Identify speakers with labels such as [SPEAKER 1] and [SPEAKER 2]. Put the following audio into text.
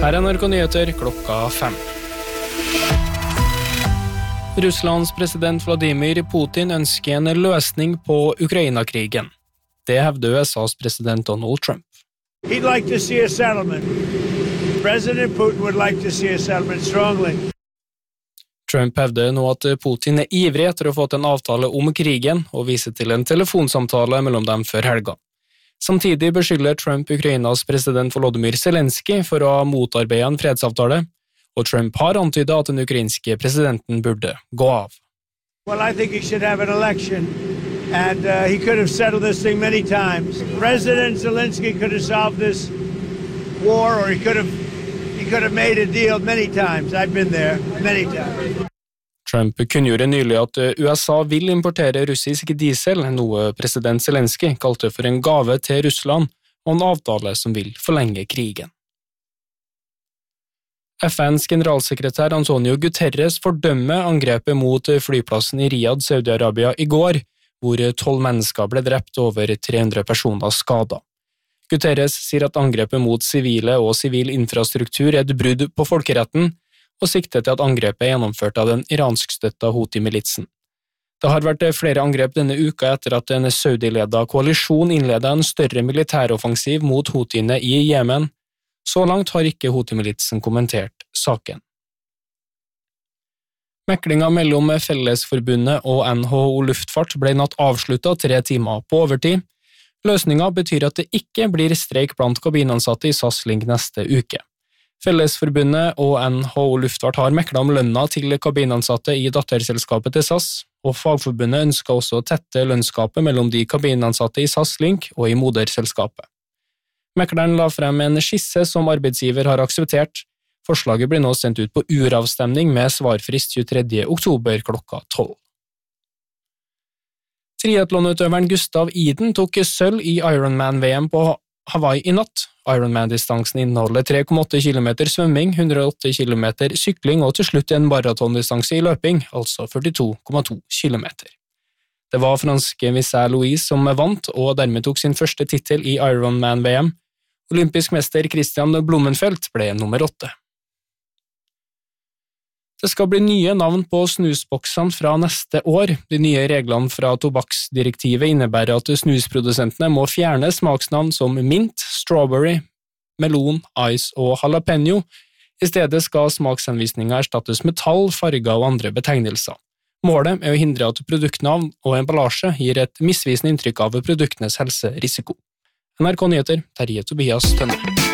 [SPEAKER 1] Her NRK Nyheter klokka 5. Russlands president Vladimir Putin ønsker en løsning på Ukraina-krigen. Det hevder USAs president Donald Trump.
[SPEAKER 2] He'd like to see a settlement. President Putin would like to see a settlement strongly.
[SPEAKER 1] Trump hevder nå at Putin ivrig etter å få til en avtale om krigen og viser til en telefonsamtale mellom dem før helga. Samtidig beskylder Trump Ukrainas president Volodymyr Zelensky for å ha motarbeidet en fredsavtale, og Trump har antydet at den ukrainske presidenten burde gå av.
[SPEAKER 2] Well, I think he should have an election, and he could have settled this thing many times. President Zelensky could have solved this war, or he could have made a deal many times. I've been there many times.
[SPEAKER 1] Trump kunngjorde nylig at USA vil importere russisk diesel, noe president Zelensky kalte for en gave til Russland og en avtale som vil forlenge krigen. FNs generalsekretær Antonio Guterres fordømmer angrepet mot flyplassen i Riyadh, Saudi-Arabia i går, hvor 12 mennesker ble drept og over 300 personer skadet. Guterres sier at angrepet mot sivile og sivil infrastruktur er et brudd på folkeretten, og sikter til at angrepet er gjennomført av den iranskstøtta Houthi-militsen. Det har vært flere angrep denne uka etter at en Saudi-ledet koalisjon innledet en større militæroffensiv mot Houthiene i Jemen. Så langt har ikke Houthi-militsen kommentert saken. Meklingen mellom Fellesforbundet og NHO Luftfart ble natt avsluttet 3 timer på overtid. Løsningen betyr at det ikke blir streik blant kabinansatte i SAS Link neste uke. Fellesforbundet og NHO Luftfart har meklet om lønna til kabinansatte i datterselskapet til SAS, og fagforbundet ønsker også å tette lønnsgapet mellom de kabinansatte i SAS Link og i moderselskapet. Mekleren la frem en skisse som arbeidsgiver har akseptert. Forslaget blir nå sendt ut på uravstemning med svarfrist 23. oktober klokka 12. Triathlonutøveren Gustav Iden tok sølv i Ironman-VM på Hawaii i natt. Ironman-distansen inneholder 3,8 km svømming, 108 km sykling og til slutt en maratondistanse i løping, altså 42,2 km. Det var franske Vissel Louise som vant og dermed tok sin første titel i Ironman-VM. Olympisk mester Christian Blumenfeldt ble nummer 8. Det skal bli nye navn på snusboksene fra neste år. De nye reglene fra tobakksdirektivet innebærer at snusprodusentene må fjerne smaksnavn som mint, strawberry, melon, ice og jalapeno. I stedet skal smaksanvisninger erstattes med tall, farger og andre betegnelser. Målet er å hindre at produktnavn og emballasje gir et misvisende inntrykk av produktenes helserisiko. NRK Nyheter, Terje Tobias Tønne.